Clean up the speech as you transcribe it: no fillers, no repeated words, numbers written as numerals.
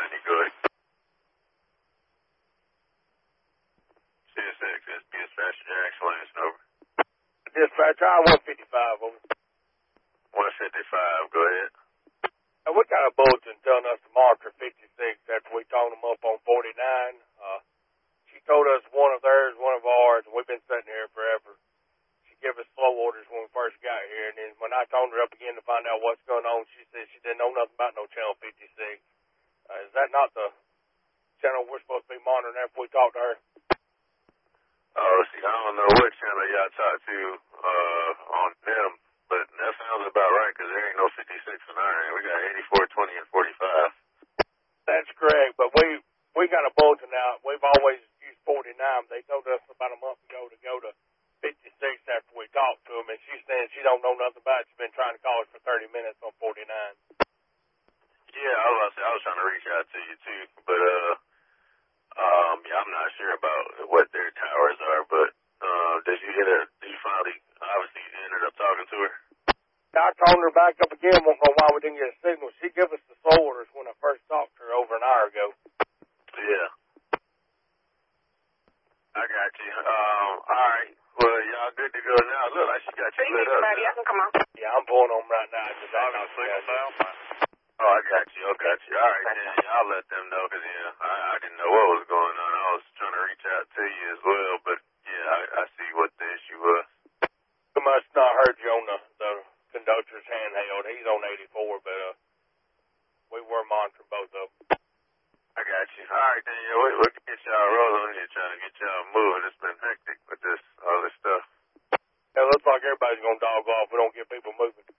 Any good? CSX, that's Dispatcher Jackson Lance, over. Dispatcher, I-155 over. 155, go ahead. We got a bulletin telling us to monitor 56 after we towed them up on 49. She told us one of theirs, one of ours, and we've been sitting here forever. She gave us slow orders when we first got here, and then when I toned her up again to find out what's going on, she said she didn't know nothing about no Channel 56. Is that not the channel we're supposed to be monitoring after we talked to her? Oh, see, I don't know what channel y'all talked to on them, but that sounds about right, because there ain't no 56 in our end. We got 84, 20, and 45. That's correct, but we got a bulletin out. We've always used 49. They told us about a month ago to go to 56 after we talked to them, and she's saying she don't know nothing about it. She's been trying to call us for 30 minutes on 49. Yeah, I was trying to reach out to you, too, but, yeah, I'm not sure about what their towers are, but, did you finally, obviously, ended up talking to her? I called her back up again, won't know why we didn't get a signal. She gave us the slow orders when I first talked to her over an hour ago. Yeah. I got you. Alright. Well, y'all good to go now. Look like she got you lit up. Yeah, I'm pulling on right now. Oh, I got you. Alright, then I'll let them know, because, yeah, I didn't know what was going on. I was trying to reach out to you as well, but, yeah, I see what the issue was. We must not heard you on the conductor's handheld. He's on 84, but we were monitoring both of them. I got you. Alright, then, yeah, we'll get y'all rolling here, trying to get y'all moving. It's been hectic with all this stuff. It looks like everybody's going to dog off. We don't get people moving.